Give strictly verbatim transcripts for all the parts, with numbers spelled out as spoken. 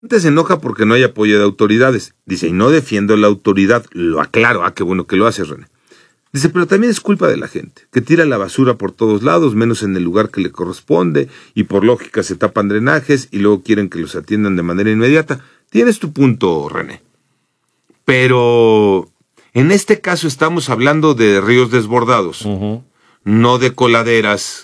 Antes se enoja porque no hay apoyo de autoridades. Dice, y no defiendo la autoridad. Lo aclaro. Ah, qué bueno que lo hace, René. Dice, pero también es culpa de la gente, que tira la basura por todos lados, menos en el lugar que le corresponde, y por lógica se tapan drenajes y luego quieren que los atiendan de manera inmediata. Tienes tu punto, René. Pero en este caso estamos hablando de ríos desbordados, uh-huh. no de coladeras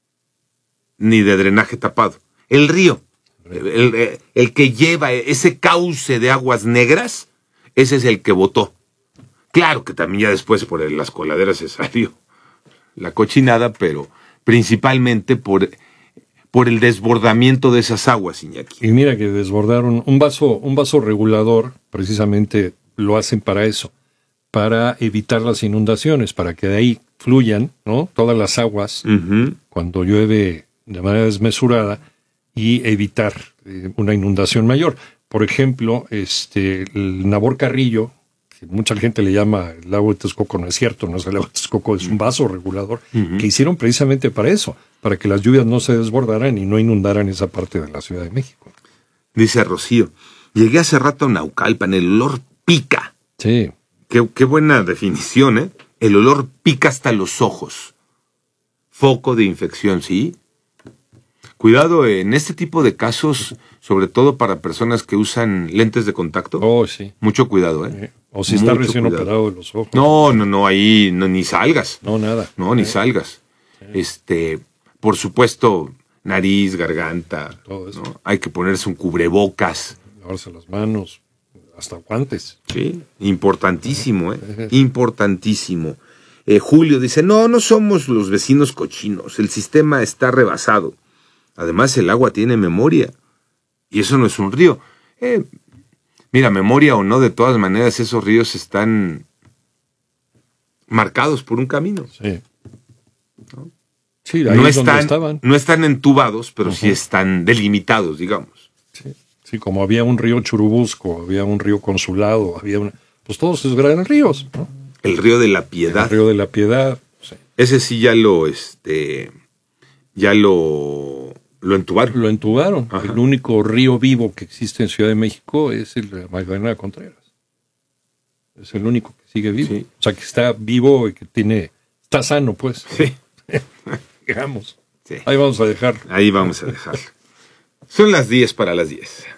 ni de drenaje tapado. El río, el, el, el que lleva ese cauce de aguas negras, ese es el que botó. Claro que también ya después por el, las coladeras se salió la cochinada, pero principalmente por, por el desbordamiento de esas aguas, Iñaki. Y mira que desbordaron un vaso, un vaso regulador, precisamente lo hacen para eso, para evitar las inundaciones, para que de ahí fluyan, ¿no? Todas las aguas uh-huh. cuando llueve de manera desmesurada y evitar eh, una inundación mayor. Por ejemplo, este el Nabor Carrillo, que mucha gente le llama el lago de Texcoco, no es cierto, no es el lago de Texcoco, es un vaso regulador uh-huh. que hicieron precisamente para eso, para que las lluvias no se desbordaran y no inundaran esa parte de la Ciudad de México. Dice Rocío, llegué hace rato a Naucalpan, el olor pica. Sí. Qué, qué buena definición, ¿eh? El olor pica hasta los ojos. Foco de infección, ¿sí? Cuidado en este tipo de casos, sobre todo para personas que usan lentes de contacto. Oh, sí. Mucho cuidado, ¿eh? Sí. O si está recién cuidado. Operado de los ojos. No, no, no, ahí no, ni salgas. No, nada. No, ni salgas. Sí. Este, por supuesto, nariz, garganta. Todo eso. ¿no? Hay que ponerse un cubrebocas. Lavarse las manos, hasta guantes. Sí, importantísimo, ¿eh? Importantísimo. Eh, Julio dice, no, no somos los vecinos cochinos. El sistema está rebasado. Además, el agua tiene memoria. Y eso no es un río. Eh, mira, memoria o no, de todas maneras, esos ríos están marcados por un camino. Sí. ¿No? Sí, ahí no, es están, donde estaban. no están entubados, pero uh-huh. sí están delimitados, digamos. Sí. sí, como había un río Churubusco, había un río Consulado, había una... Pues todos esos grandes ríos, ¿no? El río de la Piedad. El río de la Piedad. Sí. Ese sí ya lo, este, ya lo... Lo entubaron. Lo entubaron. Ajá. El único río vivo que existe en Ciudad de México es el de Magdalena Contreras. Es el único que sigue vivo. Sí. O sea, que está vivo y que tiene... Está sano, pues. Sí. Digamos. Sí. Ahí vamos a dejar. Ahí vamos a dejar. Son las diez para las diez.